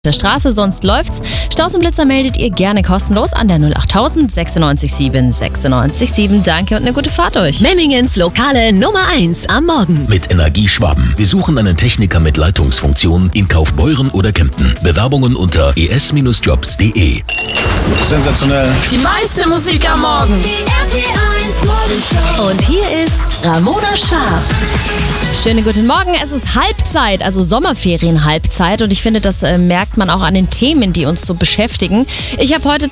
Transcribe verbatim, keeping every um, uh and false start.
der Straße, sonst läuft's. Staus und Blitzer meldet ihr gerne kostenlos an der null achttausend sechsundneunzig sieben sechsundneunzig sieben. Danke und eine gute Fahrt euch. Memmingens lokale Nummer eins am Morgen. Mit Energie Schwaben. Wir suchen einen Techniker mit Leitungsfunktion in Kaufbeuren oder Kempten. Bewerbungen unter e s jobs punkt de. Sensationell. Die meiste Musik am Morgen. Die R T eins Morgenshow. Und hier ist Ramona Schwarz. Schönen guten Morgen. Es ist Halbzeit, also Sommerferien-Halbzeit. Und ich finde, das äh, merkt man auch an den Themen, die uns so beschäftigen. Ich habe heute